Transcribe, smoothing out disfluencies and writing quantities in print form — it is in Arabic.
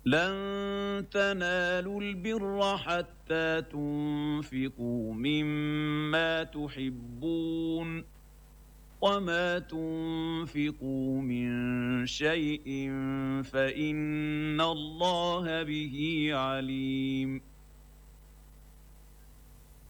لن تنالوا البر حتى تنفقوا مما تحبون وما تنفقوا من شيء فإن الله به عليم